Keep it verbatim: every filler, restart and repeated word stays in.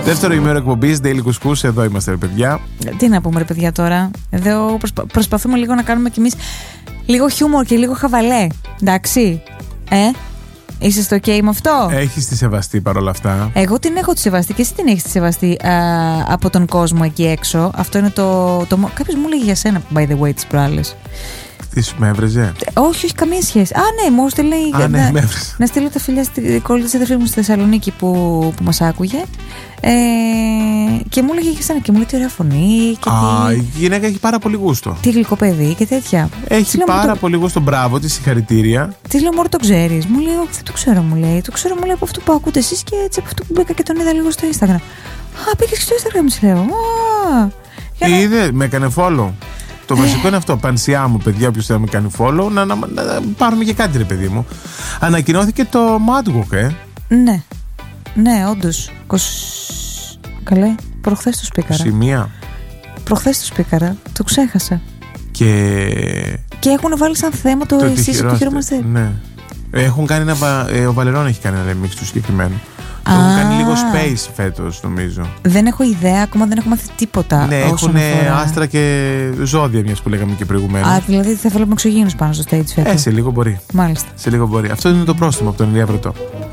Δεύτερο ημέρο εκπομπής Daily Couscous, εδώ είμαστε, ρε παιδιά. Τι να πούμε, ρε παιδιά, τώρα. Εδώ προσπα... προσπαθούμε λίγο να κάνουμε κι εμείς λίγο χιούμορ και λίγο χαβαλέ. Εντάξει. Ε, είσαι στο OK με αυτό? Έχεις τη σεβαστή παρόλα αυτά? Εγώ την έχω τη σεβαστή και εσύ την έχεις τη σεβαστή α, από τον κόσμο εκεί έξω. Αυτό είναι το. το... Κάποιος μου έλεγε για σένα, by the way, τις προάλλες. Τι σου με έβρεζε? Όχι, όχι, καμία σχέση. Α, ναι, μου στείλε. Α, ναι, να, με έβρεζε. Να στείλω τα φιλιά στην κολλή της αδερφής μου στη Θεσσαλονίκη που, που μας άκουγε. Ε, και μου έλεγε για σένα και μου λέει τι ωραία φωνή. Και Α, τι... η γυναίκα έχει πάρα πολύ γούστο. Τι γλυκό παιδί και τέτοια. Έχει λέω, πάρα το... πολύ γούστο, μπράβο τη, συγχαρητήρια. Τη λέω, μωρό, το ξέρεις? Μου λέει, όχι, δεν το ξέρω, μου λέει. Το ξέρω, μου λέει, από αυτό που ακούτε εσείς και έτσι από αυτό που μπήκα και τον είδα λίγο στο Instagram. Α, πήγες στο Instagram, της λέω. Τι να... είδε, με έκανε follow. Το βασικό είναι αυτό, πανσιά μου, παιδιά, όποιος θέλει να με κάνει follow, να, να, να, να πάρουμε και κάτι, ρε παιδί μου. Ανακοινώθηκε το Madwalk, ε. Ναι, ναι, όντως. Καλέ, προχθές το σπίκαρα. Σημεία. Προχθές το σπίκαρα, το ξέχασα. Και... Και έχουν βάλει σαν θέμα το, το εσείς που χαιρόμαστε. Ναι. Έχουν κάνει ένα, ε, ο Βαλερών έχει κάνει ένα remix του συγκεκριμένου. Το έχουν κάνει λίγο space φέτος, νομίζω. Δεν έχω ιδέα, ακόμα δεν έχω μάθει τίποτα. Ναι, έχουν άστρα και ζώδια, μιας που λέγαμε και προηγουμένως. Α, δηλαδή θα βλέπουμε εξωγήινους πάνω στο stage φέτος. Ε, σε λίγο μπορεί. Μάλιστα. Σε λίγο μπορεί. Αυτό είναι το πρόστιμο από τον ενδιαφέρον.